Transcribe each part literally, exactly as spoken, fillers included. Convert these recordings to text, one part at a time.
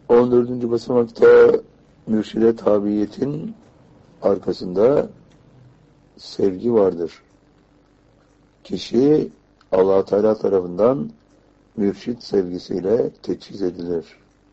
on dördüncü basamakta mürşide tabiiyetin arkasında sevgi vardır. Kişi Allah Teala tarafından mürşit sevgisiyle teçhiz edilir.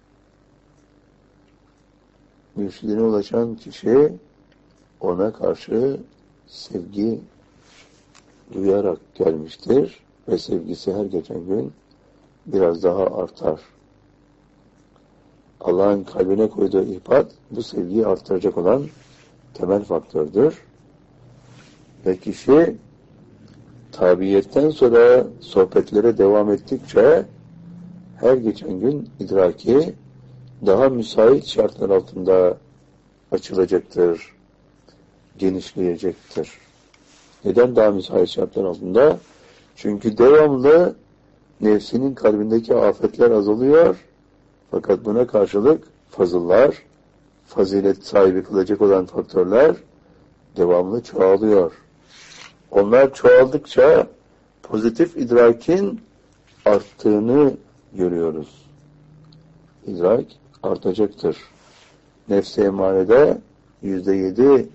Mürşidine ulaşan kişi ona karşı sevgi duyarak gelmiştir ve sevgisi her geçen gün biraz daha artar. Allah'ın kalbine koyduğu ihbat bu sevgiyi arttıracak olan temel faktördür. Ve kişi tabiiyetten sonra sohbetlere devam ettikçe her geçen gün idraki daha müsait şartlar altında açılacaktır, genişleyecektir. Neden daha müsait şartlar altında? Çünkü devamlı nefsinin kalbindeki afetler azalıyor. Fakat buna karşılık fazıllar, fazilet sahibi kılacak olan faktörler devamlı çoğalıyor. Onlar çoğaldıkça pozitif idrakin arttığını görüyoruz. İdrak artacaktır. Nefs-i emarede yüzde yedi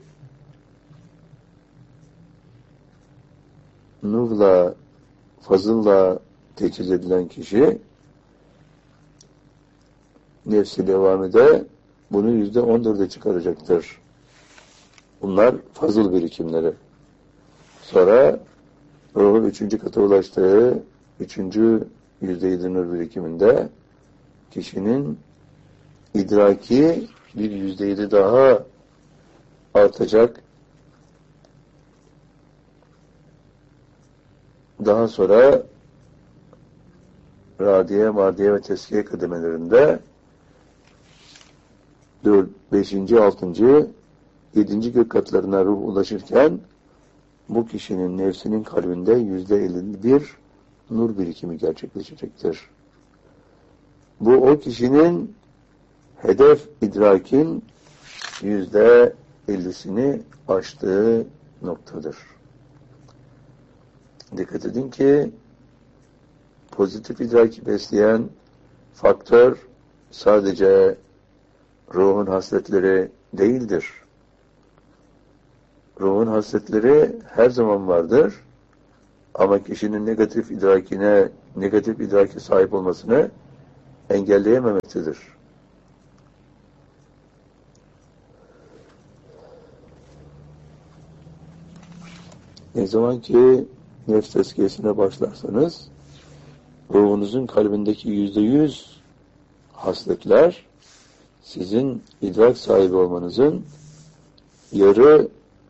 nurla, fazılla teçhiz edilen kişi nefsi devamında bunu yüzde on dörde çıkaracaktır. Bunlar fazıl birikimleri. Sonra ruhun üçüncü kata ulaştığı üçüncü yüzde yedi nur birikiminde kişinin idraki bir yüzde yedi daha artacak. Daha sonra radiye, mardiye ve teskiye kademelerinde dört, beşinci, altıncı, yedinci gök katlarına ruh ulaşırken bu kişinin nefsinin kalbinde yüzde elli bir nur birikimi gerçekleşecektir. Bu o kişinin hedef idrakin yüzde ellisini aştığı noktadır. Dikkat edin ki pozitif idraki besleyen faktör sadece ruhun hasletleri değildir. Ruhun hasletleri her zaman vardır. Ama kişinin negatif idrakine, negatif idraki sahip olmasını engelleyememektedir. Ne zaman ki nefs tezkiyesine başlarsanız, ruhunuzun kalbindeki yüzde yüz hasletler, sizin idrak sahibi olmanızın yarı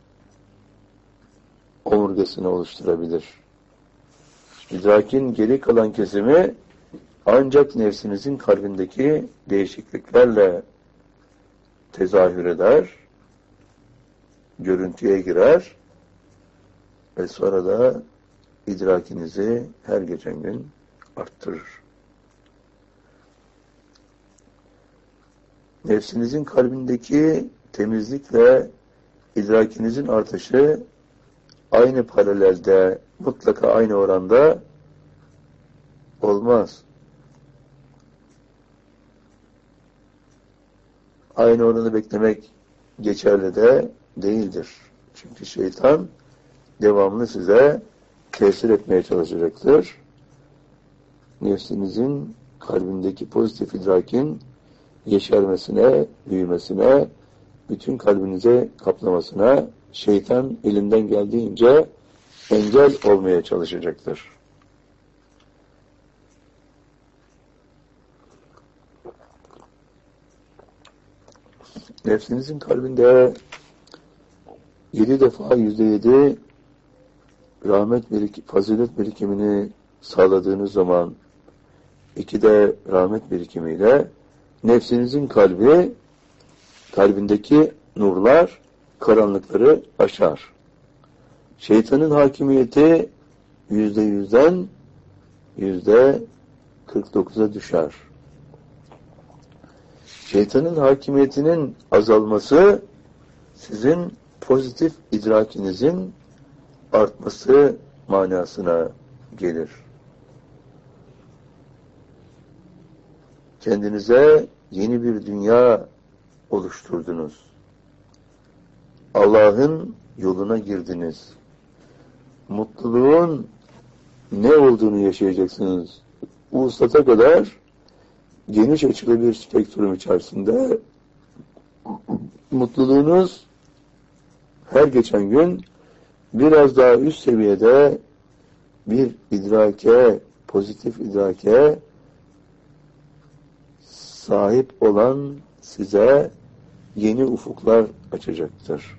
omurgasını oluşturabilir. İdrakin geri kalan kesimi ancak nefsinizin kalbindeki değişikliklerle tezahür eder, görüntüye girer ve sonra da idrakinizi her geçen gün arttırır. Nefsinizin kalbindeki temizlikle idrakinizin artışı aynı paralelde, mutlaka aynı oranda olmaz. Aynı oranı beklemek geçerli de değildir. Çünkü şeytan devamlı size tesir etmeye çalışacaktır. Nefsinizin kalbindeki pozitif idrakin yeşermesine, büyümesine, bütün kalbinize kaplamasına şeytan elinden geldiğince engel olmaya çalışacaktır. Nefsinizin kalbinde yedi defa yüzde yedi rahmet birik, fazilet birikimini sağladığınız zaman iki de rahmet birikimiyle nefsinizin kalbi, kalbindeki nurlar karanlıkları aşar. Şeytanın hakimiyeti yüzde yüzden yüzde kırk dokuza düşer. Şeytanın hakimiyetinin azalması sizin pozitif idrakinizin artması manasına gelir. Kendinize yeni bir dünya oluşturdunuz. Allah'ın yoluna girdiniz. Mutluluğun ne olduğunu yaşayacaksınız. Ulusata kadar geniş açılı bir spektrum içerisinde mutluluğunuz her geçen gün biraz daha üst seviyede bir idrake, pozitif idrake sahip olan size yeni ufuklar açacaktır.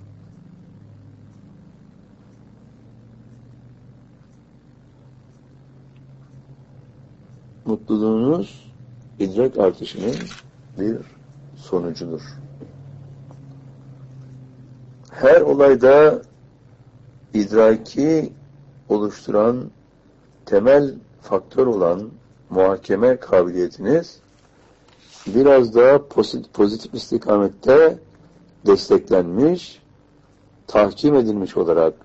Mutluluğunuz idrak artışının bir sonucudur. Her olayda idraki oluşturan temel faktör olan muhakeme kabiliyetiniz biraz daha pozitif, pozitif istikamette desteklenmiş, tahkim edilmiş olarak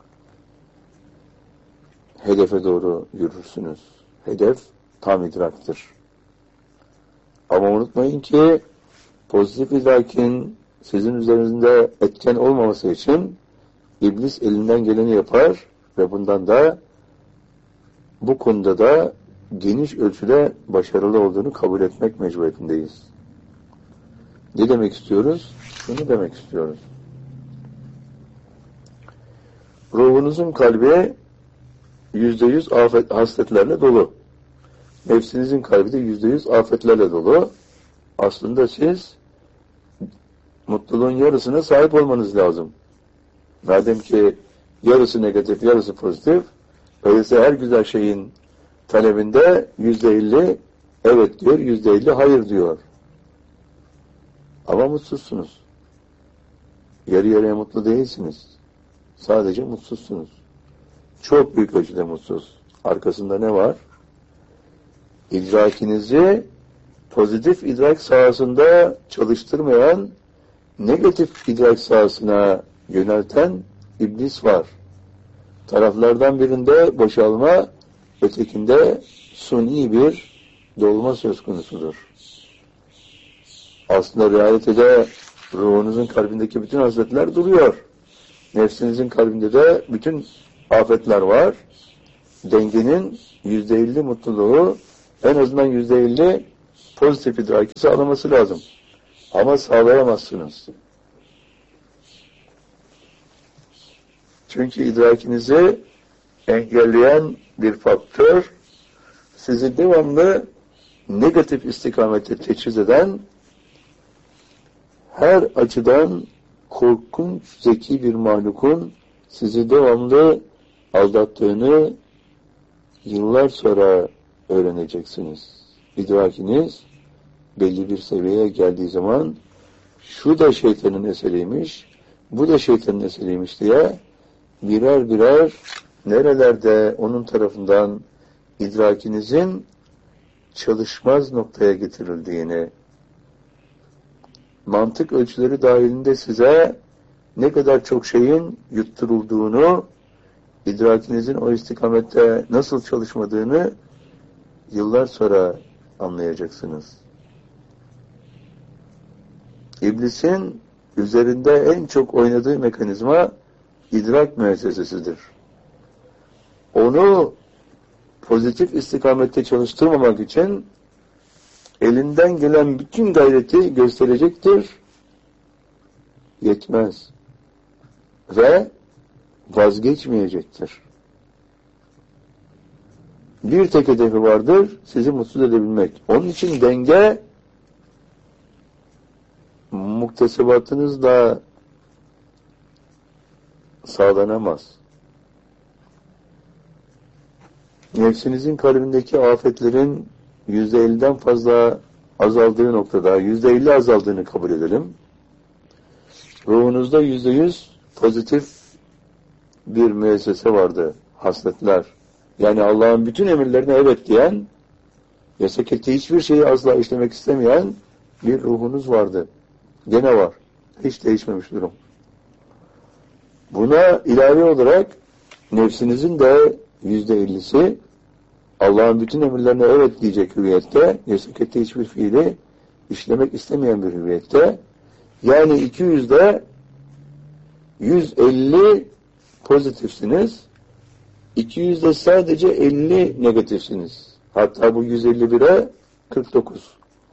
hedefe doğru yürürsünüz. Hedef tam idraktır. Ama unutmayın ki pozitif idrakin sizin üzerinizde etken olmaması için İblis elinden geleni yapar ve bundan da bu konuda da geniş ölçüde başarılı olduğunu kabul etmek mecburiyetindeyiz. Ne demek istiyoruz? Şunu demek istiyoruz. Ruhunuzun kalbi yüzde yüz afet, hasletlerle dolu. Nefsinizin kalbi de yüzde yüz afetlerle dolu. Aslında siz mutluluğun yarısına sahip olmanız lazım. Madem ki yarısı negatif, yarısı pozitif, öyleyse her güzel şeyin talebinde yüzde elli evet diyor, yüzde elli hayır diyor. Ama mutsuzsunuz. Yarı yarıya mutlu değilsiniz. Sadece mutsuzsunuz. Çok büyük ölçüde mutsuz. Arkasında ne var? İdrakinizi pozitif idrak sahasında çalıştırmayan, negatif idrak sahasına yönelten iblis var. Taraflardan birinde boşalma, ötekinde suni bir dolma söz konusudur. Aslında realitede ruhunuzun kalbindeki bütün hasletler duruyor. Nefsinizin kalbinde de bütün afetler var. Dengenin yüzde elli mutluluğu, en azından yüzde elli pozitif idraki sağlaması lazım. Ama sağlayamazsınız. Çünkü idrakinizi engelleyen bir faktör, sizi devamlı negatif istikamete teçhiz eden, her açıdan korkunç zeki bir mahlukun sizi devamlı aldattığını yıllar sonra öğreneceksiniz. İdrakiniz belli bir seviyeye geldiği zaman şu da şeytanın eseriymiş, bu da şeytanın eseriymiş diye birer birer nerelerde onun tarafından idrakinizin çalışmaz noktaya getirildiğini, mantık ölçüleri dahilinde size ne kadar çok şeyin yutturulduğunu, idrakinizin o istikamette nasıl çalışmadığını yıllar sonra anlayacaksınız. İblisin üzerinde en çok oynadığı mekanizma idrak müessesesidir. Onu pozitif istikamette çalıştırmamak için elinden gelen bütün gayreti gösterecektir. Yetmez. Ve vazgeçmeyecektir. Bir tek hedefi vardır, sizi mutsuz edebilmek. Onun için denge muktesebatınızla sağlanamaz. Nefsinizin kalbindeki afetlerin yüzde elliden fazla azaldığı noktada, yüzde elli azaldığını kabul edelim. Ruhunuzda yüzde yüz pozitif bir müessese vardı, hasletler. Yani Allah'ın bütün emirlerine evet diyen, yasak ettiği hiçbir şeyi asla işlemek istemeyen bir ruhunuz vardı. Gene var. Hiç değişmemiş durum. Buna ilave olarak nefsinizin de yüzde ellisi Allah'ın bütün emirlerine evet diyecek hüviyette, yasak ettiği hiçbir fiili işlemek istemeyen bir hüviyette, yani iki yüzde yüz elli pozitifsiniz, iki yüzde sadece elli negatifsiniz. Hatta bu yüz elli bire kırk dokuz.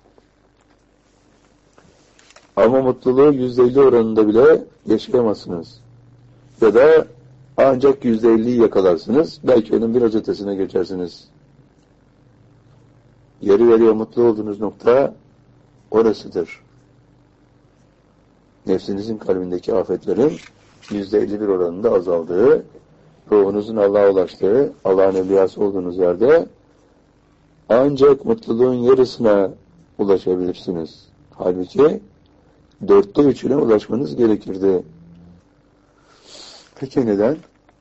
Ama mutluluğu yüzde elli oranında bile yaşayamazsınız. Ya da ancak yüzde elliyi yakalarsınız. Belki onun biraz ötesine geçersiniz. Yarı yarıya mutlu olduğunuz nokta orasıdır. Nefsinizin kalbindeki afetlerin yüzde elli bir oranında azaldığı, ruhunuzun Allah'a ulaştığı, Allah'ın evliyası olduğunuz yerde ancak mutluluğun yarısına ulaşabilirsiniz. Halbuki dörtte üçüne ulaşmanız gerekirdi. Peki neden?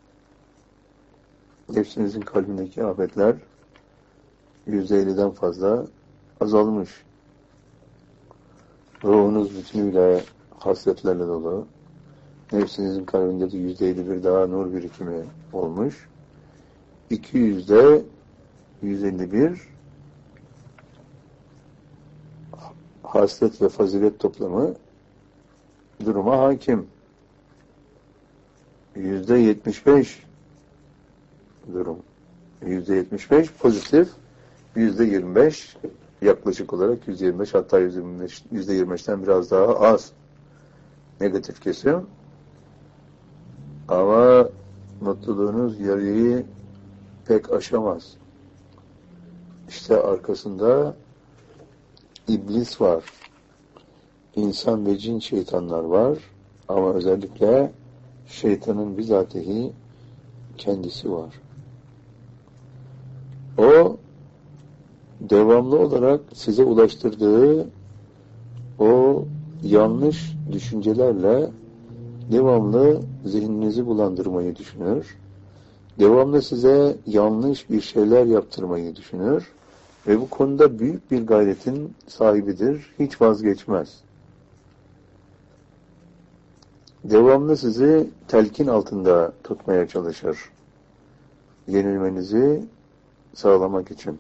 Nefsinizin kalbindeki afetler yüzde elliden fazla azalmış. Ruhunuz bütünüyle hasretlerle dolu. Nefsinizin kalbinde de yüzde elli bir daha nur birikimi olmuş. iki yüzde yüz elli bir hasret ve fazilet toplamı duruma hakim. Yüzde yetmiş beş durum. Yüzde yetmiş beş pozitif, yüzde yirmi beş yaklaşık olarak yüzde yirmi beş, hatta yüzde yirmi beş, yüzde yirmi beşten biraz daha az negatif kesim. Ama mutluluğunuz yarıyı pek aşamaz. İşte arkasında iblis var. İnsan ve cin şeytanlar var. Ama özellikle şeytanın bizatihi kendisi var. O devamlı olarak size ulaştırdığı o yanlış düşüncelerle devamlı zihninizi bulandırmayı düşünür. Devamlı size yanlış bir şeyler yaptırmayı düşünür. Ve bu konuda büyük bir gayretin sahibidir. Hiç vazgeçmez. Devamlı sizi telkin altında tutmaya çalışır. Yenilmenizi sağlamak için.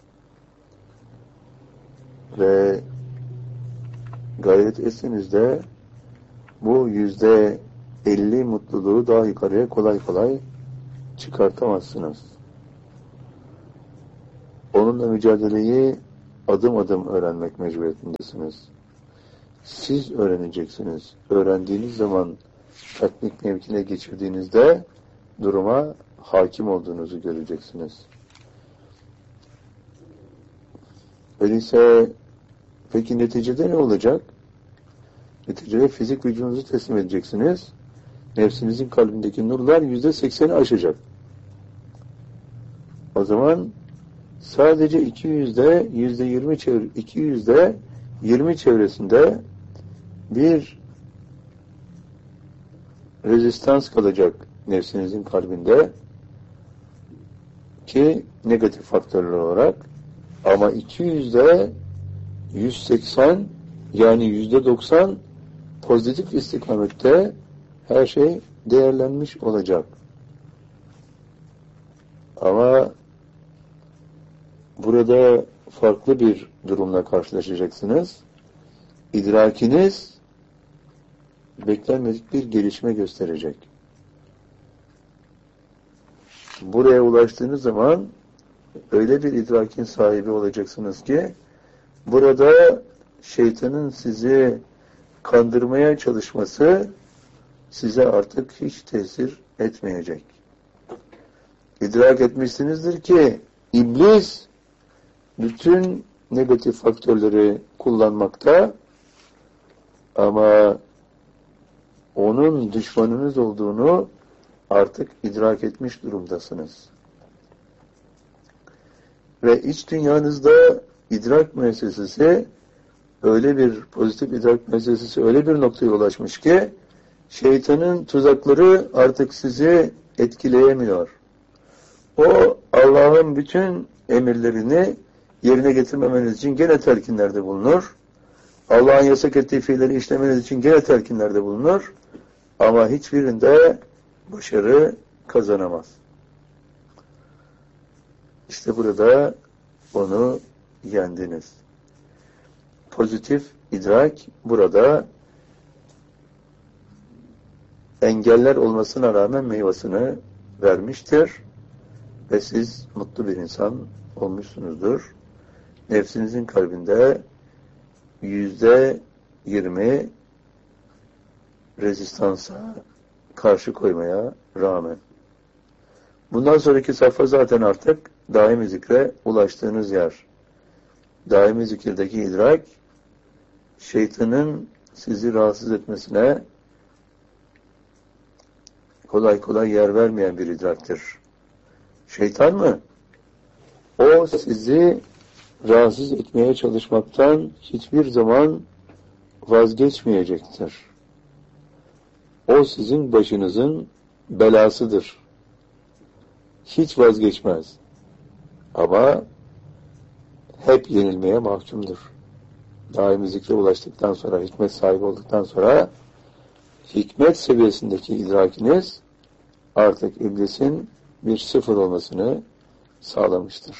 Ve gayret etseniz de bu yüzde elli mutluluğu daha yukarıya kolay kolay çıkartamazsınız. Onunla mücadeleyi adım adım öğrenmek mecburiyetindesiniz. Siz öğreneceksiniz. Öğrendiğiniz zaman tatbik mevkine geçirdiğinizde duruma hakim olduğunuzu göreceksiniz. Öyleyse peki neticede ne olacak? Neticede fizik vücudunuzu teslim edeceksiniz. Nefsinizin kalbindeki nurlar yüzde sekseni aşacak. O zaman sadece iki yüzde yüzde yirmi çevre, iki yüzde yirmi çevresinde bir rezistans kalacak nefsinizin kalbinde ki negatif faktörler olarak, ama iki yüzde yüz seksen yani yüzde doksan pozitif istikamette her şey değerlenmiş olacak. Ama burada farklı bir durumla karşılaşacaksınız. İdrakiniz beklenmedik bir gelişme gösterecek. Buraya ulaştığınız zaman öyle bir idrakin sahibi olacaksınız ki burada şeytanın sizi kandırmaya çalışması size artık hiç tesir etmeyecek. İdrak etmişsinizdir ki iblis bütün negatif faktörleri kullanmakta, ama onun düşmanınız olduğunu artık idrak etmiş durumdasınız. Ve iç dünyanızda idrak müessesesi öyle bir pozitif idrak müessesesi öyle bir noktaya ulaşmış ki şeytanın tuzakları artık sizi etkileyemiyor. O Allah'ın bütün emirlerini yerine getirmemeniz için gene telkinlerde bulunur. Allah'ın yasak ettiği fiilleri işlemeniz için gene telkinlerde bulunur. Ama hiçbirinde başarı kazanamaz. İşte burada onu yendiniz. pozitif idrak burada engeller olmasına rağmen meyvasını vermiştir ve siz mutlu bir insan olmuşsunuzdur. Nefsinizin kalbinde yüzde yirmi rezistansa karşı koymaya rağmen. Bundan sonraki safha zaten artık daimi zikre ulaştığınız yer. Daimi zikirdeki idrak, şeytanın sizi rahatsız etmesine kolay kolay yer vermeyen bir idraktir. Şeytan mı? O sizi rahatsız etmeye çalışmaktan hiçbir zaman vazgeçmeyecektir. O sizin başınızın belasıdır. Hiç vazgeçmez. Ama hep yenilmeye mahkumdur. Daimi zikre ulaştıktan sonra, hikmet sahibi olduktan sonra hikmet seviyesindeki idrakiniz artık iblisin bir sıfır olmasını sağlamıştır.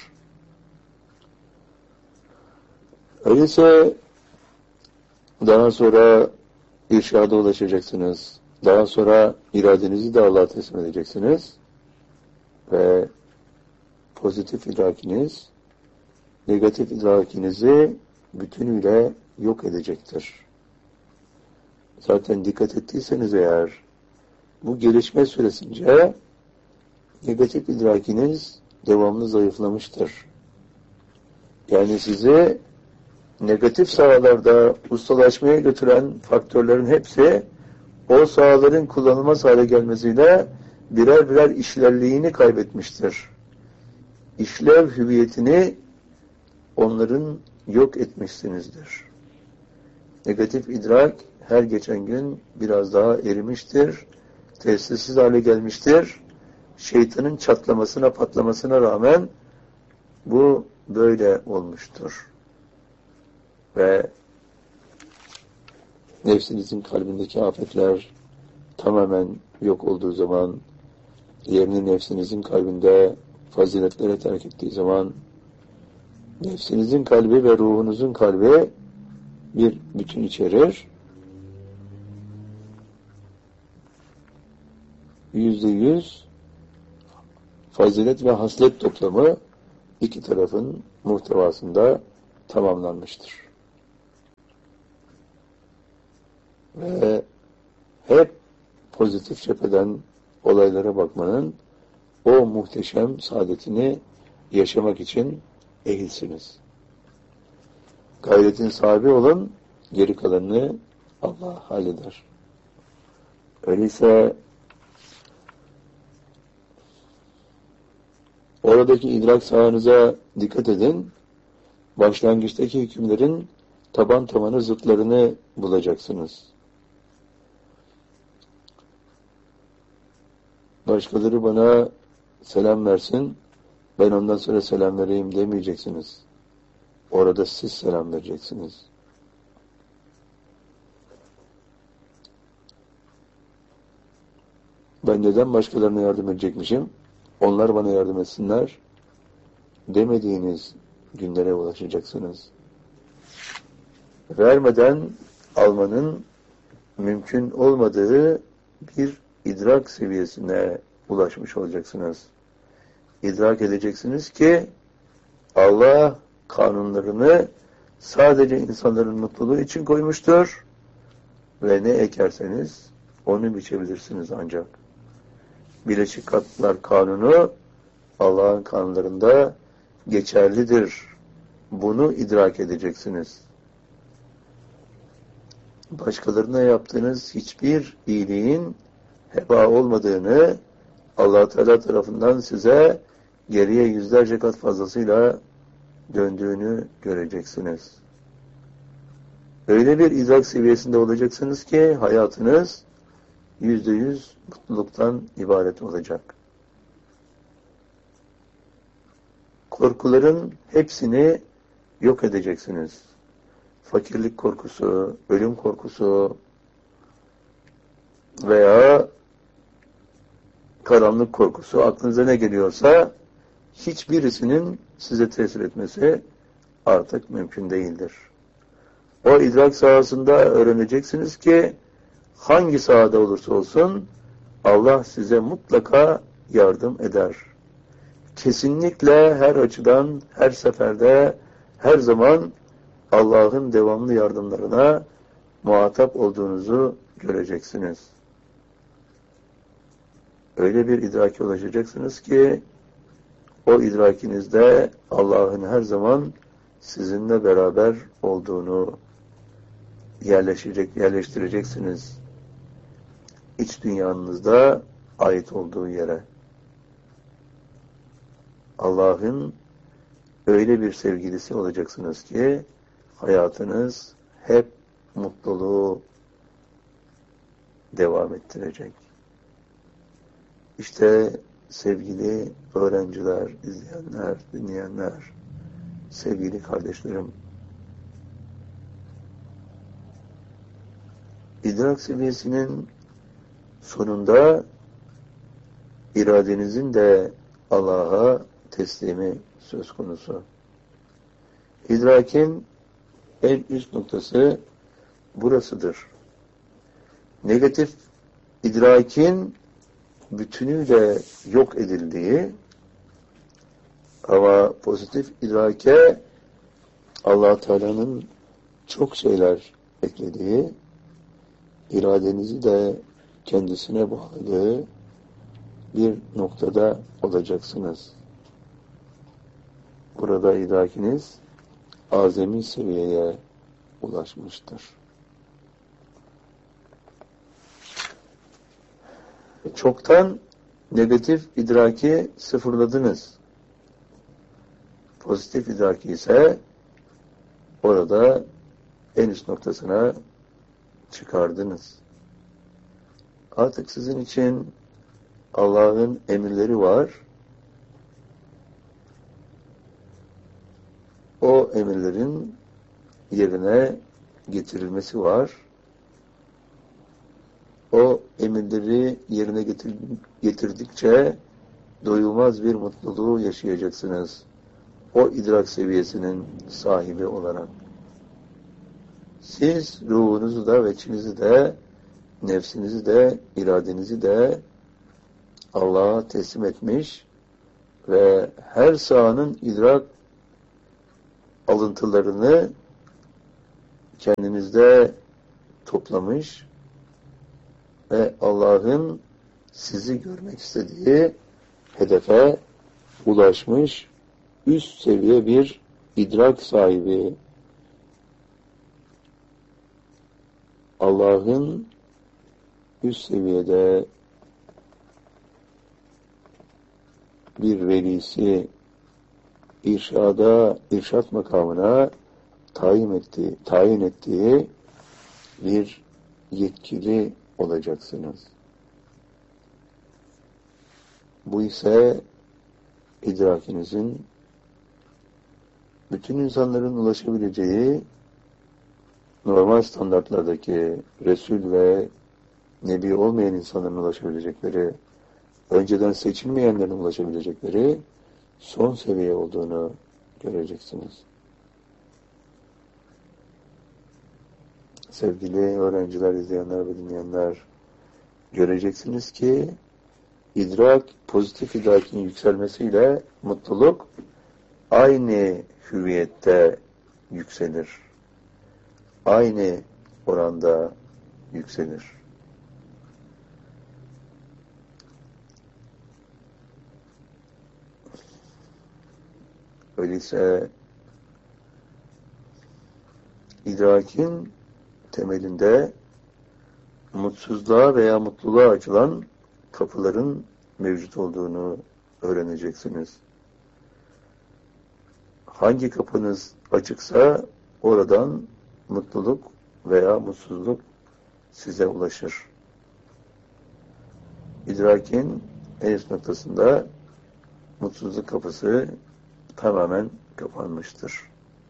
Öyleyse daha sonra irşada ulaşacaksınız. Daha sonra iradenizi de Allah'a teslim edeceksiniz. Ve pozitif idrakiniz, negatif idrakinizi bütünüyle yok edecektir. Zaten dikkat ettiyseniz eğer, bu gelişme süresince negatif idrakiniz devamlı zayıflamıştır. Yani sizi negatif sahalarda ustalaşmaya götüren faktörlerin hepsi o sahaların kullanılmaz hale gelmesiyle birer birer işlevliğini kaybetmiştir. İşlev hüviyetini onların yok etmişsinizdir. Negatif idrak her geçen gün biraz daha erimiştir, tesirsiz hale gelmiştir. Şeytanın çatlamasına, patlamasına rağmen bu böyle olmuştur. Ve nefsinizin kalbindeki afetler tamamen yok olduğu zaman, yerini nefsinizin kalbinde faziletlere terk ettiği zaman, nefsinizin kalbi ve ruhunuzun kalbi bir bütün içerir. Yüzde yüz fazilet ve haslet toplamı iki tarafın muhtevasında tamamlanmıştır. Ve hep pozitif cepheden olaylara bakmanın o muhteşem saadetini yaşamak için ehilsiniz. Gayretin sahibi olun, geri kalanını Allah halleder. Öyleyse oradaki idrak sahanıza dikkat edin. Başlangıçtaki hükümlerin taban tabana zıtlarını bulacaksınız. Başkaları bana selam versin, ben ondan sonra selam vereyim demeyeceksiniz. Orada siz selam vereceksiniz. Ben neden başkalarına yardım edecekmişim? Onlar bana yardım etsinler demediğiniz günlere ulaşacaksınız. Vermeden almanın mümkün olmadığı bir idrak seviyesine ulaşmış olacaksınız. İdrak edeceksiniz ki Allah kanunlarını sadece insanların mutluluğu için koymuştur ve ne ekerseniz onu biçebilirsiniz ancak. Birleşik Krallıklar Kanunu Allah'ın kanunlarında geçerlidir. Bunu idrak edeceksiniz. Başkalarına yaptığınız hiçbir iyiliğin heba olmadığını, Allah Teala tarafından size geriye yüzlerce kat fazlasıyla döndüğünü göreceksiniz. Öyle bir idrak seviyesinde olacaksınız ki hayatınız yüzde yüz mutluluktan ibaret olacak. Korkuların hepsini yok edeceksiniz. Fakirlik korkusu, ölüm korkusu veya karanlık korkusu, aklınıza ne geliyorsa hiçbirisinin size tesir etmesi artık mümkün değildir. O idrak sahasında öğreneceksiniz ki hangi sahada olursa olsun Allah size mutlaka yardım eder. Kesinlikle her açıdan, her seferde, her zaman Allah'ın devamlı yardımlarına muhatap olduğunuzu göreceksiniz. Öyle bir idraki ulaşacaksınız ki o idrakinizde Allah'ın her zaman sizinle beraber olduğunu yerleşecek, yerleştireceksiniz. İç dünyanızda ait olduğu yere. Allah'ın öyle bir sevgilisi olacaksınız ki hayatınız hep mutluluğu devam ettirecek. İşte sevgili öğrenciler, izleyenler, dinleyenler, sevgili kardeşlerim, idrak seviyesinin sonunda iradenizin de Allah'a teslimi söz konusu. İdrakin en üst noktası burasıdır. Negatif idrakin bütünüyle yok edildiği ama pozitif idrake Allah Teala'nın çok şeyler eklediği, iradenizi de kendisine bağladığı bir noktada olacaksınız. Burada idrakiniz azami seviyeye ulaşmıştır. Çoktan negatif idraki sıfırladınız. Pozitif idraki ise orada en üst noktasına çıkardınız. Artık sizin için Allah'ın emirleri var. O emirlerin yerine getirilmesi var. O emirleri yerine getir getirdikçe doyulmaz bir mutluluğu yaşayacaksınız. O idrak seviyesinin sahibi olarak. Siz ruhunuzu da ve içinizi de, nefsinizi de, iradenizi de Allah'a teslim etmiş ve her sahanın idrak alıntılarını kendinizde toplamış ve Allah'ın sizi görmek istediği hedefe ulaşmış üst seviye bir idrak sahibi. Allah'ın üst seviyede bir velisi, irşada, irşat makamına tayin ettiği, tayin ettiği bir yetkili olacaksınız. Bu ise idrakinizin bütün insanların ulaşabileceği normal standartlardaki Resul ve Nebi olmayan insanların ulaşabilecekleri, önceden seçilmeyenlerin ulaşabilecekleri son seviye olduğunu göreceksiniz. Sevgili öğrenciler, izleyenler ve dinleyenler, göreceksiniz ki idrak, pozitif idrakin yükselmesiyle mutluluk aynı hüviyette yükselir. Aynı oranda yükselir. Öyleyse idrakin temelinde mutsuzluğa veya mutluluğa açılan kapıların mevcut olduğunu öğreneceksiniz. Hangi kapınız açıksa oradan mutluluk veya mutsuzluk size ulaşır. İdrakin en üst noktasında mutsuzluk kapısı tamamen kapanmıştır.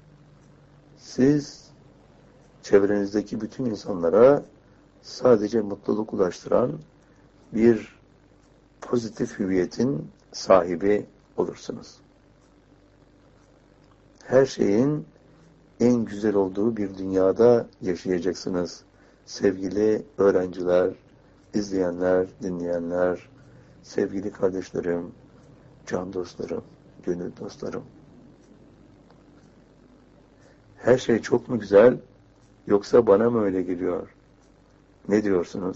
Siz çevrenizdeki bütün insanlara sadece mutluluk ulaştıran bir pozitif hüviyetin sahibi olursunuz. Her şeyin en güzel olduğu bir dünyada yaşayacaksınız. Sevgili öğrenciler, izleyenler, dinleyenler, sevgili kardeşlerim, can dostlarım, gönül dostlarım. Her şey çok mu güzel, yoksa bana mı öyle geliyor? Ne diyorsunuz?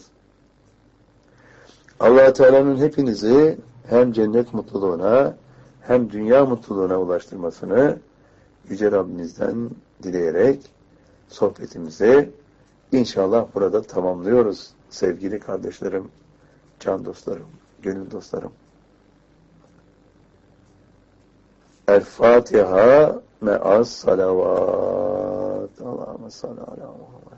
Allah Teala'nın hepinizi hem cennet mutluluğuna hem dünya mutluluğuna ulaştırmasını Yüce Rabbimizden dileyerek sohbetimizi inşallah burada tamamlıyoruz sevgili kardeşlerim, can dostlarım, gönül dostlarım. El-Fatiha me'as salavat. Allahümme salli ala Muhammed.